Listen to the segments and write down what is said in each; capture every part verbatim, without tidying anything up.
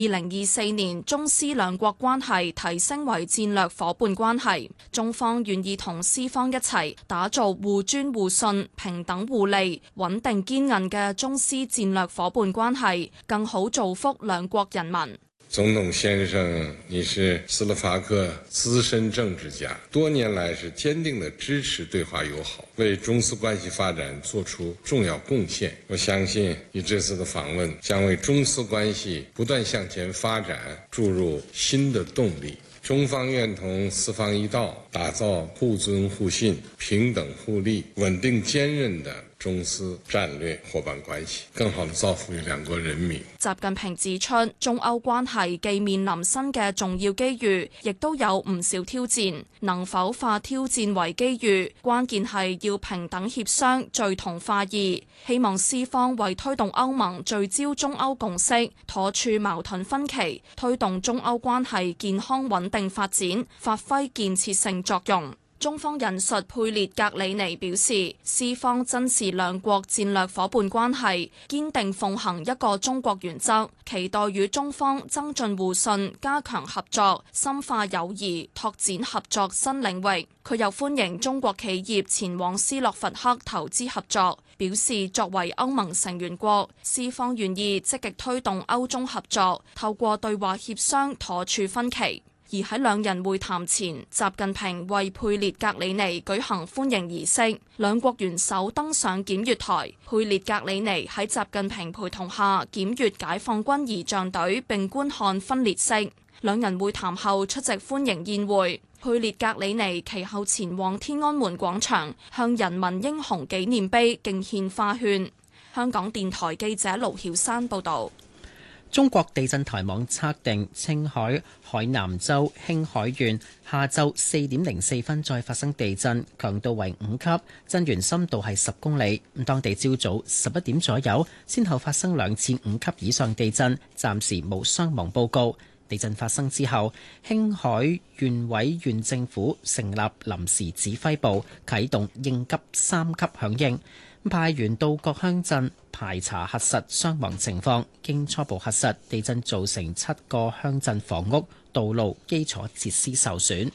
二零二四年，中斯兩國關係提升為戰略夥伴關係，中方願意同斯方一齊打造互尊互信、平等互利、穩定堅韌嘅中斯戰略夥伴關係，更好造福兩國人民。 總統先生，你是斯洛伐克資深政治家，多年來是堅定地支持對華友好，為中斯關係發展作出重要貢獻。我相信你這次的訪問將為中斯關係不斷向前發展注入新的動力。中方願同斯方一道，打造互尊互信、平等互利、穩定堅韌的中斯戰略夥伴關係，更好地造福於兩國人民。 習近平指出，中歐關係既面臨新嘅重要機遇，亦都有唔少挑戰。能否化挑戰為機遇，關鍵係要平等協商、聚同化異。希望斯方為推動歐盟聚焦中歐共識，妥處矛盾分歧，推動中歐關係健康穩定發展，發揮建設性作用。中方引述佩列格里尼表示，斯方珍視兩國戰略夥伴關係，堅定奉行一個中國原則，期待與中方增進互信、加強合作、深化友誼、拓展合作新領域。佢又歡迎中國企業前往斯洛伐克投資合作，表示作為歐盟成員國，斯方願意積極推動歐中合作，透過對話協商妥處分歧。而喺兩人會談前，習近平為佩列格里尼舉行歡迎儀式，兩國元首登上檢閱台。佩列格里尼喺習近平陪同下檢閱解放軍儀仗隊並觀看分列式。兩人會談後出席歡迎宴會。佩列格里尼其後前往天安門廣場，向人民英雄紀念碑敬獻花圈。香港電台記者盧曉山報導。 中國地震台網測定，青海海南州興海縣下晝四點零四分再發生地震，強度為五級，震源深度係十公里。咁當地朝早十一點左右，先後發生兩次五級以上地震，暫時冇傷亡報告。地震發生之後，興海縣委縣政府成立臨時指揮部，啟動應急三級響應。派員到各鄉鎮排查核實傷亡情況，經初步核實，地震造成七個鄉鎮房屋、道路、基礎設施受損。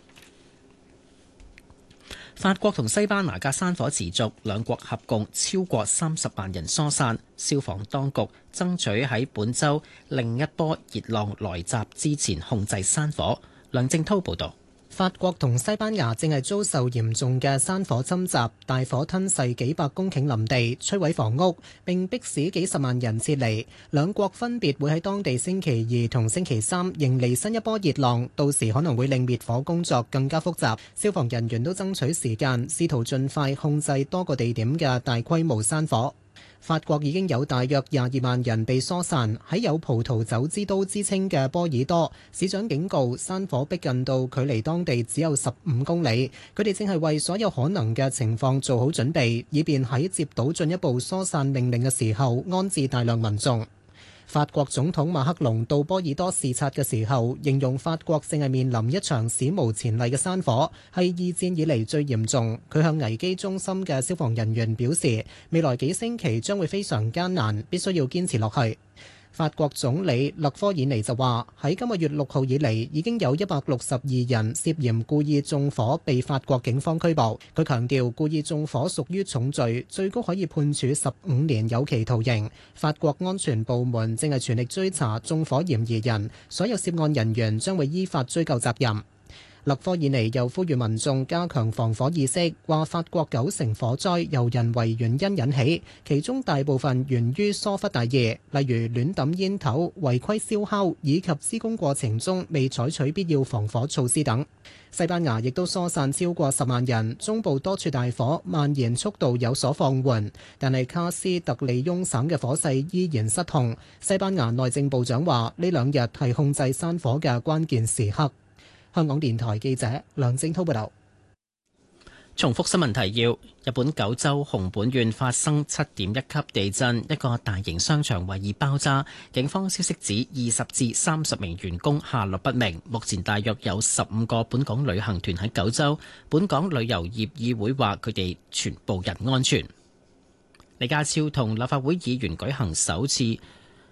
法國同西班牙嘅山火持續，兩國合共超過三十萬人疏散。消防當局爭取喺本週另一波熱浪來襲之前控制山火。梁正滔報導。 法國同西班牙正係遭受嚴重嘅山火侵襲，大火吞噬幾百公頃林地，摧毀房屋，並迫使幾十萬人撤離。兩國分別會喺當地星期二同星期三迎嚟新一波熱浪，到時可能會令滅火工作更加複雜。消防人員都爭取時間，試圖盡快控制多個地點嘅大規模山火。法國已經有大約廿二萬人被疏散，喺有葡萄酒之都之稱嘅波爾多，市長警告山火逼近到距離當地只有十五公里，佢哋正係為所有可能嘅情況做好準備，以便喺接到進一步疏散命令嘅時候安置大量民眾。法國總統馬克龍到波爾多視察嘅時候，形容法國正係面臨一場史無前例嘅山火，係二戰以嚟最嚴重。佢向危機中心嘅消防人員表示，未來幾星期將會非常艱難，必須要堅持落去。法國總理勒科爾尼就話：喺今個月六號以嚟，已經有一百六十二人涉嫌故意縱火被法國警方拘捕。佢強調，故意縱火屬於重罪，最高可以判處十五年有期徒刑。法國安全部門正係全力追查縱火嫌疑人，所有涉案人員將會依法追究責任。勒科爾尼又呼籲民眾加強防火意識，話法國九成火災由人為原因引起，其中大部分源於疏忽大意，例如亂抌煙頭、違規燒烤以及施工過程中未採取必要防火措施等。西班牙亦都疏散超過十萬人，中部多處大火蔓延速度有所放緩，但係卡斯特利翁省嘅火勢依然失控。西班牙內政部長話：呢兩日係控制山火嘅關鍵時刻。香港電台記者梁正滔報道。 重複新聞提要：日本九州熊本縣發生七點一級地震，一個大型商場懷疑爆炸。警方消息指二十至三十名員工下落不明。目前大約有十五個本港旅行團喺九州。本港旅遊業議會話佢哋全部人安全。李家超同立法會議員舉行首次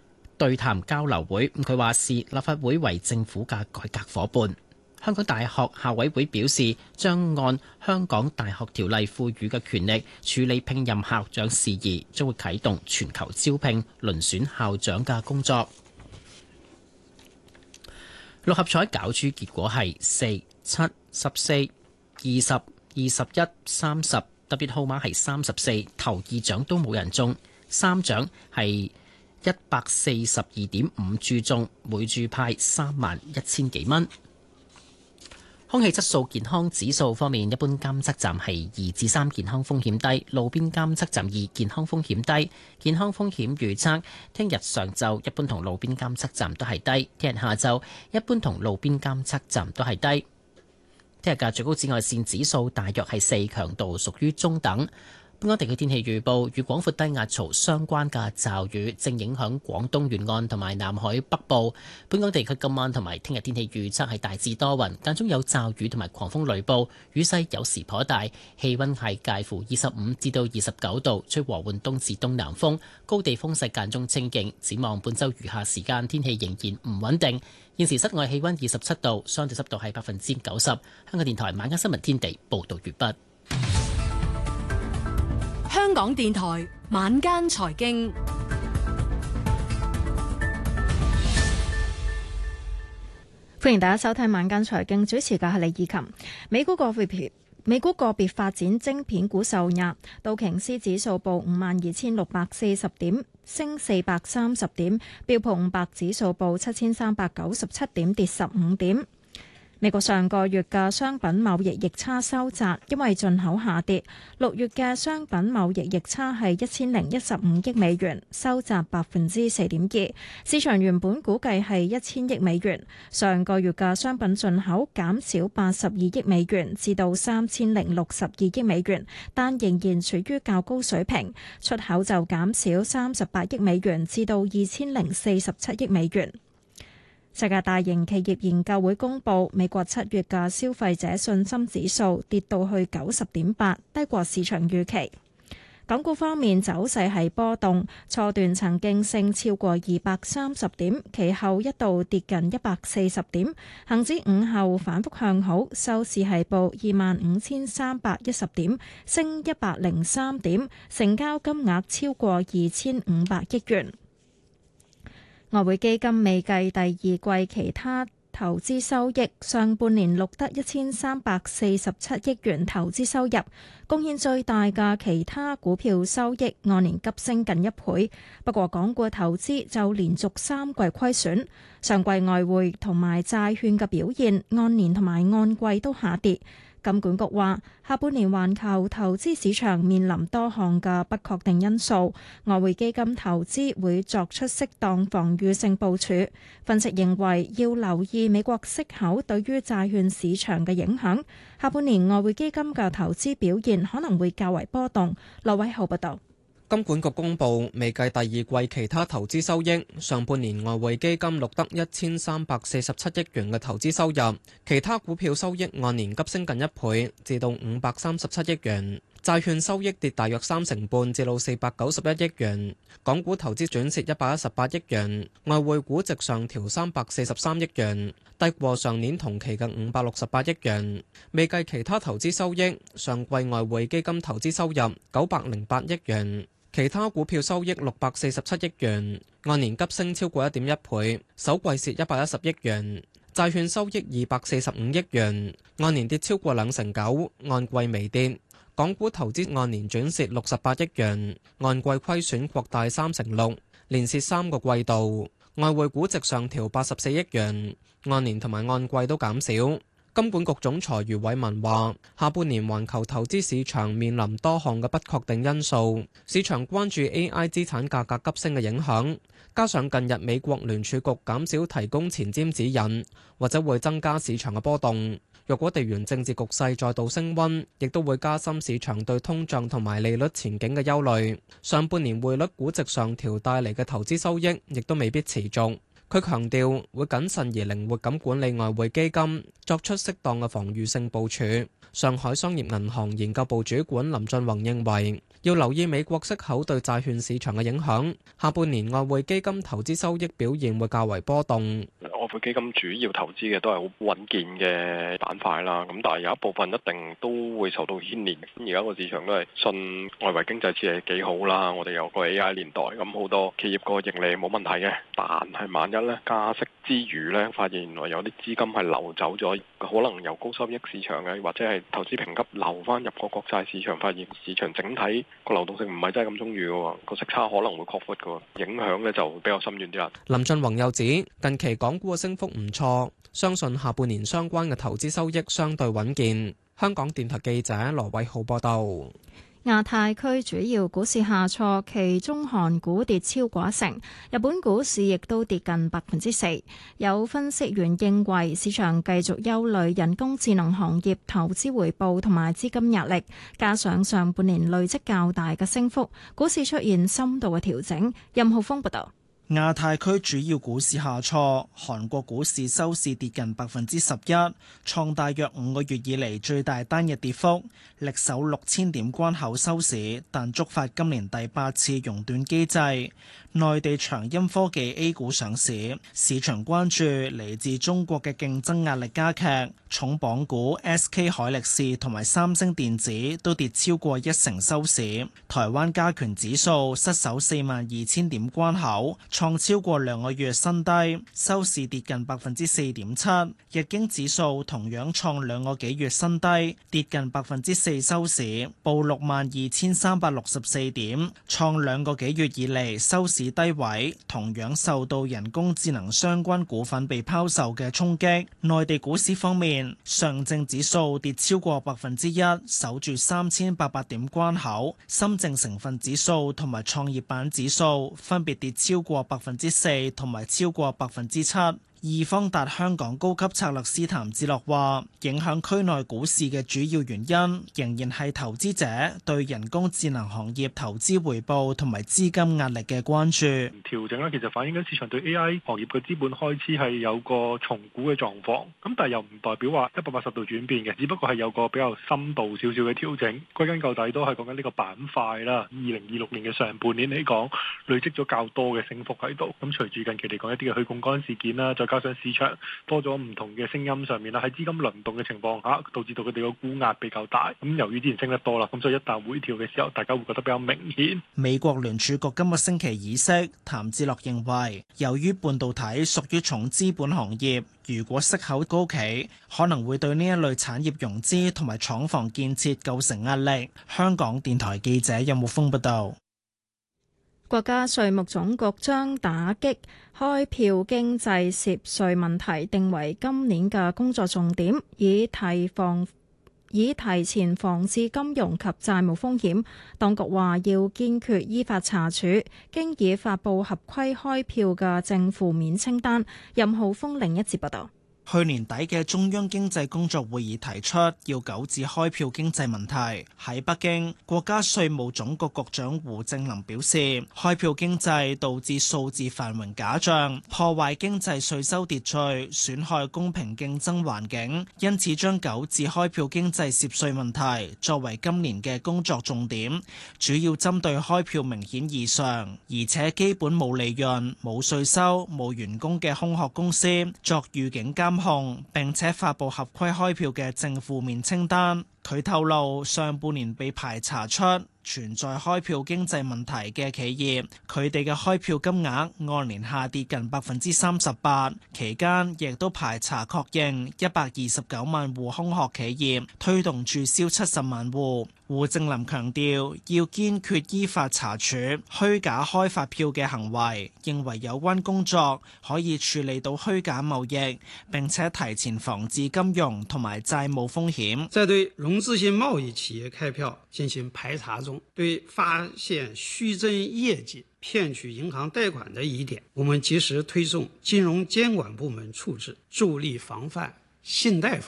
對談交流會。佢話視立法會為政府嘅改革夥伴。香港大學校委會表示，將按香港大學條例賦予嘅權力處理聘任校長事宜，將會啟動全球招聘、遴選校長嘅工作。六合彩攪珠結果係四、七、十四、二十、二十一、三十，特別號碼係三十四，頭二獎都冇人中，三獎係一百四十二點五注中，每注派三萬一千幾蚊。空氣質素健康指數方面，一般監測站係二至三，健康風險低；路邊監測站二，健康風險低。健康風險預測，聽日上晝一般同路邊監測站都係低，聽日下晝一般同路邊監測站都係低。聽日嘅最高紫外線指數大約係四，強度屬於中等。本港地區天氣預報，與廣闊低壓槽相關嘅驟雨正影響廣東沿岸同埋南海北部。本港地區今晚同埋聽日天氣預測係大致多雲，間中有驟雨同埋狂風雷暴，雨勢有時頗大，氣溫係介乎二十五至到二十九度，吹和緩東至東南風，高地風勢間中清勁。展望本週餘下時間天氣仍然唔穩定。現時室外氣溫二十七度，相對濕度係百分之九十。香港電台晚間新聞天地報道完畢。 香港電台晚間財經， 歡迎大家收聽晚間財經，主持嘅係李以琴。美股個別美股個別發展，晶片股受壓，道瓊斯指數報五萬二千六百四十點，升四百三十點；標普五百指數報七千三百九十七點，跌十五點。美國上個月嘅商品貿易逆差收窄，因為進口下跌。六月嘅商品貿易逆差係一千零一十五億美元，收窄百分之四點二。市場原本估計係一千億美元。上個月嘅商品進口減少八十二億美元，至到三千零六十二億美元，但仍然處於較高水平。出口就減少三十八億美元，至到二千零四十七億美元。世界大型企業研究會公佈，美國七月嘅消費者信心指數跌到去九十點八，低過市場預期。港股方面走勢係波動，初段曾經升超過二百三十點，其後一度跌近一百四十點。恒指午後反覆向好，收市係報二萬五千三百一十點，升一百零三點，成交金額超過二千五百億元。外匯基金未計第二季其他投資收益，上半年錄得一千三百四十七億元投資收入，貢獻最大嘅其他股票收益按年急升近一倍。不過港股投資就連續三季虧損，上季外匯同埋債券嘅表現按年同埋按季都下跌。金管局話，下半年環球投資市場面臨多項嘅不確定因素，外匯基金投資會作出適當防禦性部署。分析認為，要留意美國息口對於債券市場嘅影響。下半年外匯基金嘅投資表現可能會較為波動。羅偉浩報道。 金管局公布未計第二季其他投資收益，上半年外匯基金錄得一千三百四十七億元嘅投資收入，其他股票收益按年急升近一倍，至到五百三十七億元。債券收益跌大約三成半，至到四百九十一億元。港股投資轉蝕一百一十八億元，外匯估值上調三百四十三億元，低過上年同期嘅五百六十八億元。未計其他投資收益，上季外匯基金投資收入九百零八億元。其他股票收益六百四十七億元，按年急升超過一點一倍，首季蝕一百一十億元。債券收益二百四十五億元，按年跌超過兩成九，按季微跌。港股投資按年轉蝕六十八億元，按季虧損擴大三成六，連蝕三個季度。外匯估值上調八十四億元，按年同埋按季都減少。金管局總裁余偉文話，下半年環球投資市場面臨多項嘅不確定因素，市場關注 A I 資產價格急升嘅影響，加上近日美國聯儲局減少提供前瞻指引，或者會增加市場嘅波動。若果地緣政治局勢再度升溫，亦都會加深市場對通脹同埋利率前景嘅憂慮。上半年匯率估值上調帶嚟嘅投資收益，亦都未必持續。 佢強調會謹慎而靈活咁管理外匯基金，作出適當嘅防禦性部署。上海商業銀行研究部主管林俊宏認為，要留意美國息口對債券市場嘅影響，下半年外匯基金投資收益表現會較為波動。 外匯基金主要投資嘅都係好穩健嘅板塊啦，咁但係有一部分一定都會受到牽連。而家個市場都係信外圍經濟似係幾好啦，我哋有個 A I 年代，咁好多企業個盈利冇問題嘅。但係萬一咧加息之餘咧，發現原來有啲資金係流走咗，可能由高收益市場嘅或者係投資評級流翻入個國債市場，發現市場整體個流動性唔係真係咁充裕嘅，個息差可能會擴闊嘅，影響咧就比較深遠啲啦。 林俊宏又指，近期港股嘅升幅唔錯，相信下半年相關嘅投資收益相對穩健。香港電台記者羅偉浩報道。 亞太區主要股市下挫，其中韓股跌超過一成，日本股市亦都跌近百分之四。有分析員認為，市場繼續憂慮人工智能行業投資回報同埋資金壓力，加上上半年累積較大嘅升幅，股市出現深度嘅調整。任浩峰報道。 亞太區主要股市下挫，韓國股市收市跌近百分之十一，創大約五個月以嚟最大單日跌幅，力守六千點關口收市，但觸發今年第八次熔斷機制。內地長鑫科技 A 股上市，市場關注嚟自中國嘅競爭壓力加劇，重磅股 S K 海力士同埋三星電子都跌超過一成收市。台灣加權指數失守四萬二千點關口，創超過兩個月新低，收市跌近百分之四點七。日經指數同樣創兩個幾月新低，跌近百分之四收市，報六萬二千三百六十四點，創兩個幾月以嚟收市低位，同樣受到人工智能相關股份被拋售嘅衝擊。內地股市方面，上證指數跌超過百分之一，守住三千八百點關口；深證成分指數同埋創業板指數分別跌超過百分之四同埋超過百分之七。易方達香港高級策略師譚志樂話，影響區內股市嘅主要原因仍然係投資者對人工智能行業投資回報同埋資金壓力嘅關注。 調整咧，其實反映緊市場對 A I 行業嘅資本開支係有個重估嘅狀況，咁但係又唔代表話一百八十度轉變嘅，只不過係有個比較深度少少嘅調整。歸根究底都係講緊呢個板塊啦。二零二六年嘅上半年嚟講，累積咗較多嘅升幅喺度。咁隨住近期嚟講一啲嘅去槓桿事件啦，再加上市場多咗唔同嘅聲音上面啦，喺資金輪動嘅情況下，導致到佢哋個沽壓比較大。咁由於之前升得多啦，咁所以一旦回調嘅時候，大家會覺得比較明顯。 美國聯儲局今個星期議息，譚志樂認為，由於半導體屬於重資本行業，如果息口高企，可能會對呢一類產業融資同埋廠房建設構成壓力。香港電台記者任木峰報道。 國家稅務總局將打擊開票經濟涉稅問題定為今年嘅工作重點，以提防以提前防治金融及債務風險。當局話要堅決依法查處經已發布合規開票嘅正負面清單。任浩峰另一節報道。 去年底嘅中央經濟工作會議提出要糾治開票經濟問題。喺北京，國家稅務總局局長胡正林表示，開票經濟導致數字繁榮假象，破壞經濟稅收秩序，損害公平競爭環境，因此將糾治開票經濟涉稅問題作為今年嘅工作重點，主要針對開票明顯異常，而且基本冇利潤、冇稅收、冇員工嘅空殼公司作預警監控，並且發佈合規開票嘅正負面清單。佢透露，上半年被排查出存在開票經濟問題嘅企業，佢哋嘅開票金額按年下跌近百分之三十八。期間亦都排查確認一百二十九萬戶空殼企業，推動註銷七十萬戶。胡正林強調，要堅決依法查處虛假開發票嘅行為，認為有關工作可以處理到虛假貿易，並且提前防治金融同埋債務風險。 在對融資性貿易企業開票進行排查中，對發現虛增業績、騙取銀行貸款的疑點，我們及時推送金融監管部門處置，助力防範信貸風險。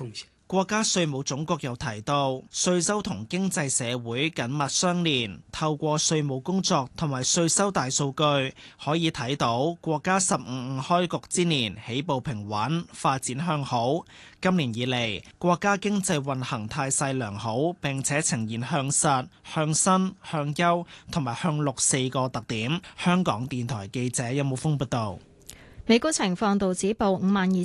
國家稅務總局又提到，稅收同經濟社會緊密相連，透過稅務工作同埋稅收大數據，可以睇到國家十五五開局之年起步平穩，發展向好。今年以嚟，國家經濟運行態勢良好，並且呈現向實、向新、向優同埋向綠四個特點。香港電台記者任武峯報道。 美股情況，道指報五萬二